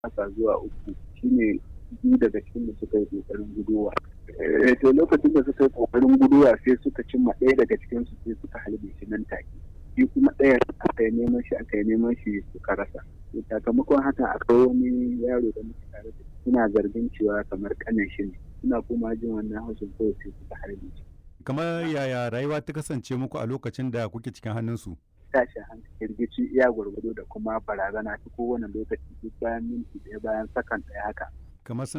haka zuwa uku shine biyu daga cikin da suka yi ƙoƙarin guduwa. To lokacin da suka yi ƙoƙarin guduwa sai suka cimma ɗaya daga cikin su sai suka halbe shi nan take. Shi kuma ɗayan aka yi neman shi suka rasa. Sakamakon haka akwai wani yaro da muke tare da suna zargin cewa kamar ƙanin shi ne. Suna kuma jin wannan haushin kawai sai suka harbe shi. Kamar yaya rayuwa ta kasance muku a lokacin da kuke cikin hannunsu? Tashin hankali, rikici iya gwargwado da kuma barazana ta kowane lokaci duk bayan minti ɗaya bayan sakan ɗaya haka. Kamar